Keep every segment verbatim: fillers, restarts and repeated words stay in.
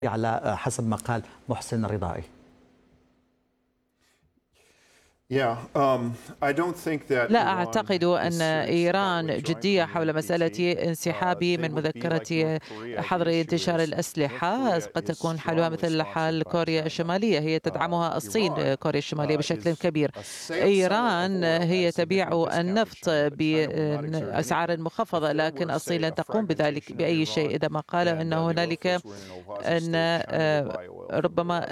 على حسب ما قال محسن الرضائي. لا أعتقد أن إيران جدية حول مسألة انسحابي من مذكرة حظر انتشار الأسلحة. قد تكون حالها مثل حال كوريا الشمالية، هي تدعمها الصين كوريا الشمالية بشكل كبير. إيران هي تبيع النفط بأسعار مخفضة، لكن الصين لن تقوم بذلك بأي شيء. إذا ما قال أن هنالك أن ربما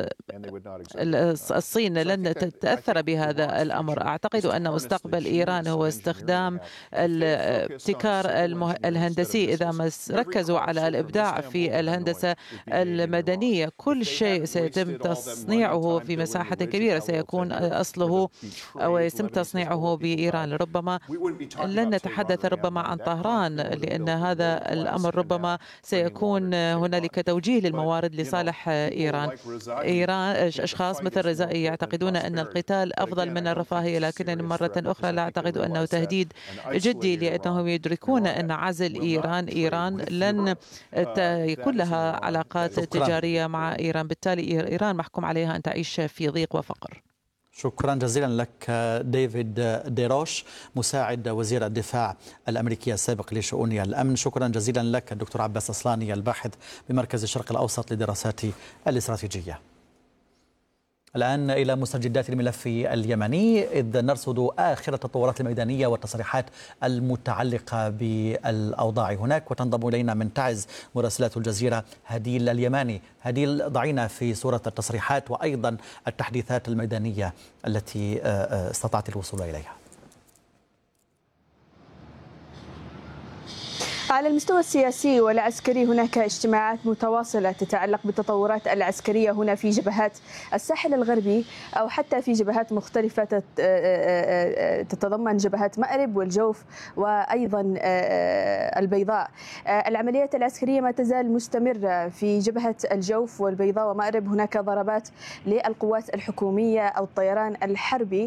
الصين لن تتأثر بهذا الأمر، أعتقد أن مستقبل إيران هو استخدام الابتكار الهندسي. إذا ما ركزوا على الإبداع في الهندسة المدنية، كل شيء سيتم تصنيعه في مساحة كبيرة سيكون أصله أو يتم تصنيعه بإيران. ربما لن نتحدث ربما عن طهران، لأن هذا الأمر ربما سيكون هنالك توجيه للموارد لصالح إيران. إيران أشخاص مثل رضائي يعتقدون أن القتال أفضل من الرفاهية، لكن مرة أخرى لا أعتقد أنه تهديد جدي، لأنهم يدركون أن عزل إيران إيران لن يكون لها علاقات تجارية مع إيران، بالتالي إيران محكوم عليها أن تعيش في ضيق وفقر. شكرا جزيلا لك ديفيد ديروش، مساعد وزير الدفاع الأمريكي السابق لشؤون الأمن. شكرا جزيلا لك الدكتور عباس أصلاني، الباحث بمركز الشرق الأوسط للدراسات الاستراتيجية. الآن إلى مستجدات الملف اليمني، إذ نرصد آخر التطورات الميدانية والتصريحات المتعلقة بالأوضاع هناك. وتنضم إلينا من تعز مراسلة الجزيرة هديل اليماني. هديل، ضعينا في صورة التصريحات وأيضا التحديثات الميدانية التي استطعت الوصول إليها. على المستوى السياسي والعسكري هناك اجتماعات متواصلة تتعلق بالتطورات العسكرية هنا في جبهات الساحل الغربي أو حتى في جبهات مختلفة تتضمن جبهات مأرب والجوف وأيضا البيضاء. العمليات العسكرية ما تزال مستمرة في جبهة الجوف والبيضاء ومأرب. هناك ضربات للقوات الحكومية أو الطيران الحربي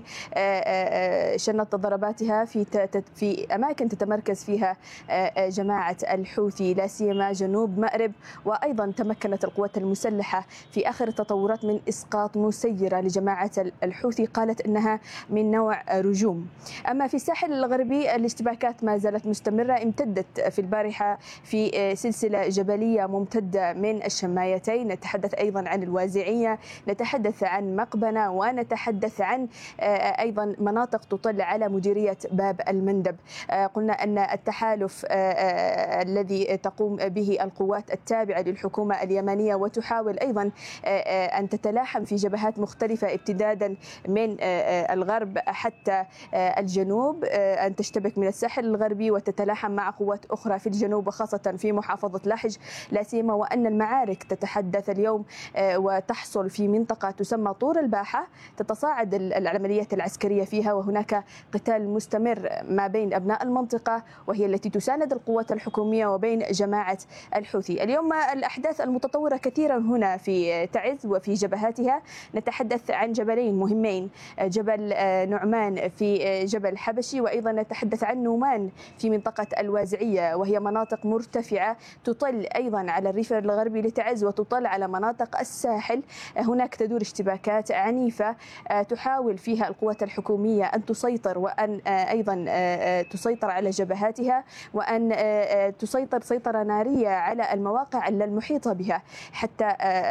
شنت ضرباتها في في أماكن تتمركز فيها جماعة الحوثي، لا سيما جنوب مأرب. وأيضا تمكنت القوات المسلحة في آخر التطورات من إسقاط مسيرة لجماعة الحوثي قالت أنها من نوع رجوم. أما في الساحل الغربي الاشتباكات ما زالت مستمرة، امتدت في البارحة في سلسلة جبلية ممتدة من الشمايتين. نتحدث أيضا عن الوازعية، نتحدث عن مقبنة، ونتحدث عن أيضا مناطق تطل على مديرية باب المندب. قلنا أن التحالف الذي تقوم به القوات التابعة للحكومة اليمنية وتحاول أيضا أن تتلاحم في جبهات مختلفة ابتدادا من الغرب حتى الجنوب، أن تشتبك من الساحل الغربي وتتلاحم مع قوات أخرى في الجنوب وخاصة في محافظة لحج، لا سيما وأن المعارك تتحدث اليوم وتحصل في منطقة تسمى طور الباحة، تتصاعد العمليات العسكرية فيها، وهناك قتال مستمر ما بين أبناء المنطقة وهي التي تساند القوات الحكومية وبين جماعة الحوثي. اليوم الأحداث المتطورة كثيرا هنا في تعز وفي جبهاتها. نتحدث عن جبلين مهمين، جبل نعمان في جبل حبشي، وأيضا نتحدث عن نومان في منطقة الوازعية، وهي مناطق مرتفعة تطل أيضا على الريف الغربي لتعز وتطل على مناطق الساحل. هناك تدور اشتباكات عنيفة تحاول فيها القوات الحكومية أن تسيطر وأن أيضا تسيطر على جبهاتها، وأن تسيطر سيطرة نارية على المواقع المحيطة بها حتى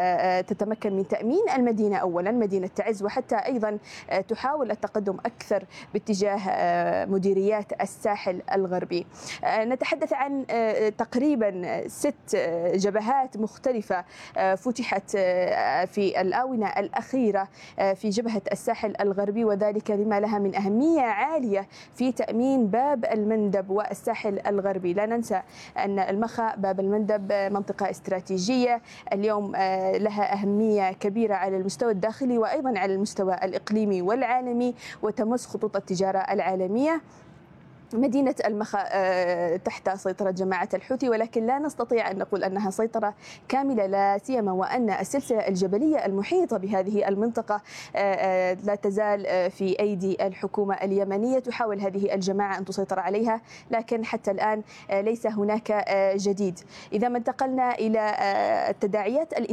تتمكن من تأمين المدينة أولا مدينة تعز، وحتى أيضا تحاول التقدم أكثر باتجاه مديريات الساحل الغربي. نتحدث عن تقريبا ست جبهات مختلفة فتحت في الآونة الأخيرة في جبهة الساحل الغربي، وذلك لما لها من أهمية عالية في تأمين باب المندب والساحل الغربي. لا ننسى أن المخا باب المندب منطقة استراتيجية اليوم لها أهمية كبيرة على المستوى الداخلي وأيضا على المستوى الإقليمي والعالمي، وتمس خطوط التجارة العالمية. مدينة المخا تحت سيطرة جماعة الحوثي، ولكن لا نستطيع أن نقول أنها سيطرة كاملة، لا سيما وأن السلسلة الجبلية المحيطة بهذه المنطقة لا تزال في أيدي الحكومة اليمنية. تحاول هذه الجماعة أن تسيطر عليها، لكن حتى الآن ليس هناك جديد. إذا ما انتقلنا إلى التداعيات